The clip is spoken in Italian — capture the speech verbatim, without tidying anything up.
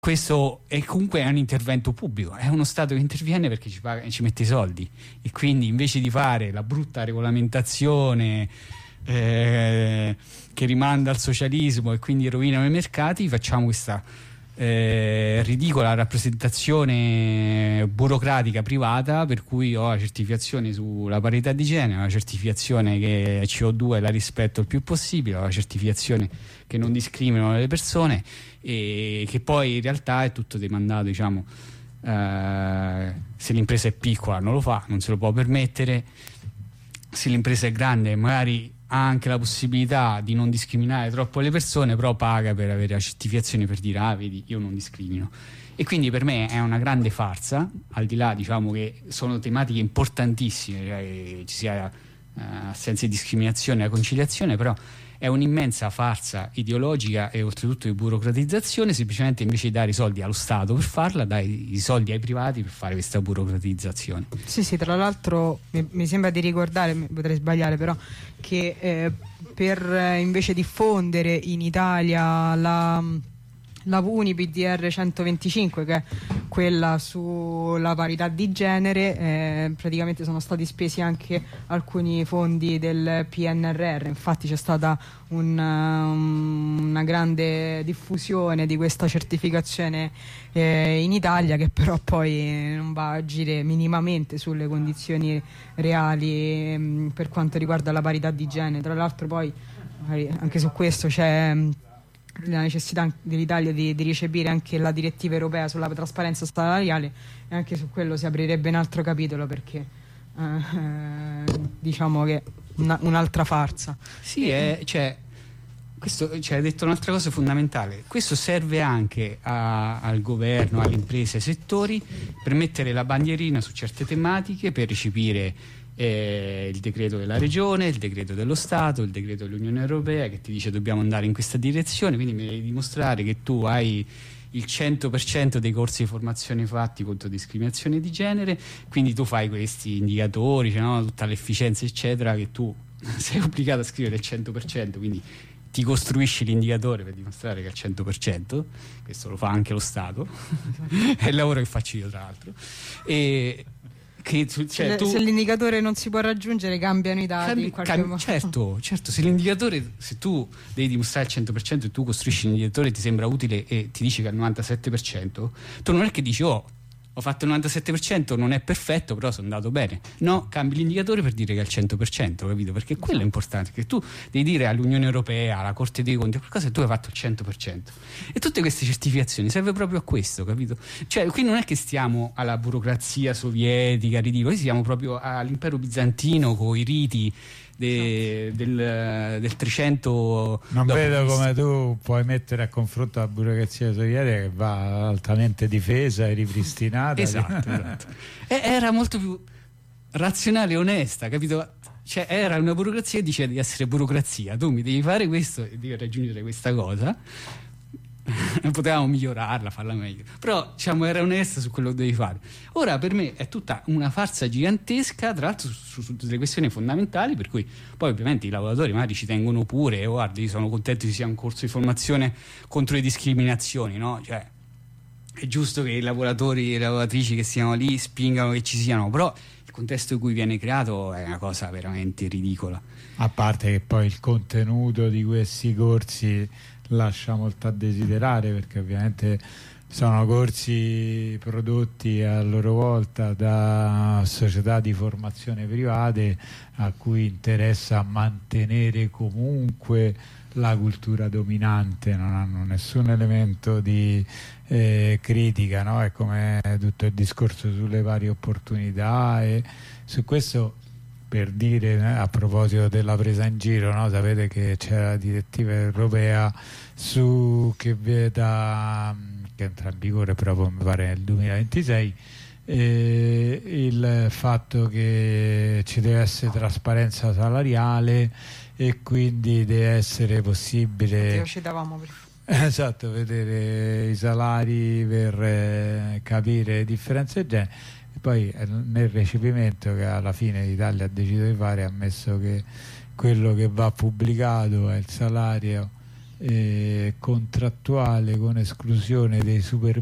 questo è comunque un intervento pubblico, è uno Stato che interviene perché ci, paga, ci mette i soldi, e quindi invece di fare la brutta regolamentazione eh, che rimanda al socialismo e quindi rovinano i mercati, facciamo questa eh, ridicola rappresentazione burocratica privata, per cui ho la certificazione sulla parità di genere, la certificazione che C O due la rispetto il più possibile, la certificazione che non discriminano le persone, e che poi in realtà è tutto demandato, diciamo, eh, se l'impresa è piccola non lo fa, non se lo può permettere, se l'impresa è grande magari ha anche la possibilità di non discriminare troppo le persone, però paga per avere la certificazione per dire ah vedi io non discrimino. E quindi per me è una grande farsa, al di là, diciamo, che sono tematiche importantissime, cioè che ci sia eh, assenza di discriminazione e la conciliazione, però è un'immensa farsa ideologica e oltretutto di burocratizzazione. Semplicemente invece di dare i soldi allo Stato per farla, dai i soldi ai privati per fare questa burocratizzazione. Sì, sì, tra l'altro mi, mi sembra di ricordare, potrei sbagliare però, che eh, per eh, invece diffondere in Italia la, la Uni P D R centoventicinque, che è quella sulla parità di genere, eh, praticamente sono stati spesi anche alcuni fondi del P N R R. Infatti c'è stata un, um, una grande diffusione di questa certificazione eh, in Italia, che però poi non va a agire minimamente sulle condizioni reali mh, per quanto riguarda la parità di genere. Tra l'altro poi anche su questo c'è mh, la necessità dell'Italia di, di recepire anche la direttiva europea sulla trasparenza salariale, e anche su quello si aprirebbe un altro capitolo, perché eh, eh, diciamo che una, un'altra farsa. Sì, è, cioè, questo, cioè, hai detto un'altra cosa fondamentale. Questo serve anche a, al governo, alle imprese, ai settori, per mettere la bandierina su certe tematiche, per recepire Eh, il decreto della regione, il decreto dello Stato, il decreto dell'Unione Europea che ti dice dobbiamo andare in questa direzione. Quindi mi devi dimostrare che tu hai il cento per cento dei corsi di formazione fatti contro discriminazione di genere, quindi tu fai questi indicatori, cioè, no? Tutta l'efficienza eccetera, che tu sei obbligato a scrivere il cento per cento, quindi ti costruisci l'indicatore per dimostrare che è al cento per cento. Questo lo fa anche lo Stato è il lavoro che faccio io, tra l'altro. E Che, cioè, se, tu, se l'indicatore non si può raggiungere, cambiano i dati cambi, in qualche cambi, modo. certo, certo, se l'indicatore, se tu devi dimostrare il cento per cento e tu costruisci l'indicatore e ti sembra utile e ti dice che è al novantasette per cento, tu non è che dici oh ho fatto il novantasette per cento, non è perfetto però sono andato bene. No, cambi l'indicatore per dire che è al cento per cento, capito? Perché quello è importante, che tu devi dire all'Unione Europea, alla Corte dei Conti, qualcosa che tu hai fatto il cento per cento. E tutte queste certificazioni serve proprio a questo, capito? Cioè qui non è che stiamo alla burocrazia sovietica ridicola, siamo proprio all'impero bizantino con i riti De, del, del trecento. Non vedo come tu puoi mettere a confronto la burocrazia sovietica, che va altamente difesa e ripristinata. Esatto, esatto. E era molto più razionale e onesta, capito? Cioè era una burocrazia che dice di essere burocrazia, tu mi devi fare questo e devi raggiungere questa cosa. Potevamo migliorarla, farla meglio, però diciamo era onesta su quello che devi fare. Ora per me è tutta una farsa gigantesca, tra l'altro su, su delle questioni fondamentali, per cui poi ovviamente i lavoratori magari ci tengono pure, oh, guarda io sono contento ci sia un corso di formazione contro le discriminazioni, no? Cioè è giusto che i lavoratori e le lavoratrici che siano lì spingano che ci siano, però il contesto in cui viene creato è una cosa veramente ridicola. A parte che poi il contenuto di questi corsi lascia molto a desiderare, perché ovviamente sono corsi prodotti a loro volta da società di formazione private a cui interessa mantenere comunque la cultura dominante, non hanno nessun elemento di eh, critica, no? È come tutto il discorso sulle varie opportunità, e su questo, per dire, eh, a proposito della presa in giro, no? Sapete che c'è la direttiva europea su che vieta, che entra in vigore proprio mi pare nel duemilaventisei, eh, il fatto che ci deve essere trasparenza salariale e quindi deve essere possibile esatto, vedere i salari per eh, capire differenze di genere. E poi eh, nel recepimento che alla fine l'Italia ha deciso di fare, ha messo che quello che va pubblicato è il salario eh, contrattuale con esclusione dei super